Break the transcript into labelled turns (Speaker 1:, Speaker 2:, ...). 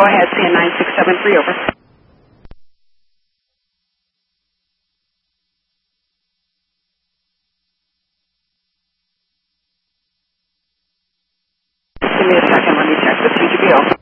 Speaker 1: Go ahead, CN 9673, over. Give me a second, let me check the TGBO.